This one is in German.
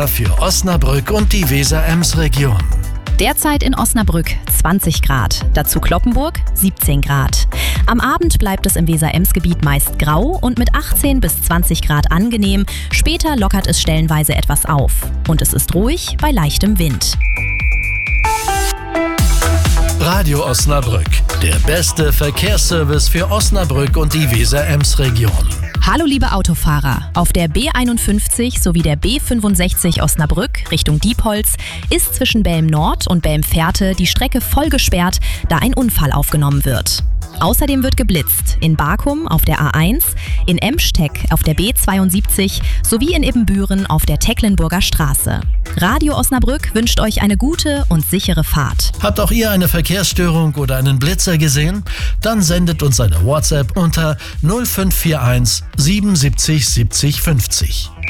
für Osnabrück und die Weser-Ems-Region. Derzeit in Osnabrück 20 Grad, dazu Cloppenburg 17 Grad. Am Abend bleibt es im Weser-Ems-Gebiet meist grau und mit 18 bis 20 Grad angenehm. Später lockert es stellenweise etwas auf. Und es ist ruhig bei leichtem Wind. Radio Osnabrück, der beste Verkehrsservice für Osnabrück und die Weser-Ems-Region. Hallo liebe Autofahrer, auf der B51 sowie der B65 Osnabrück Richtung Diepholz ist zwischen Belm-Nord und Belm-Fährte die Strecke voll gesperrt, da ein Unfall aufgenommen wird. Außerdem wird geblitzt in Barkum auf der A1, in Emsteck auf der B72 sowie in Ibbenbüren auf der Tecklenburger Straße. Radio Osnabrück wünscht euch eine gute und sichere Fahrt. Habt auch ihr eine Verkehrsstörung oder einen Blitzer gesehen? Dann sendet uns eine WhatsApp unter 0541 77 70 50.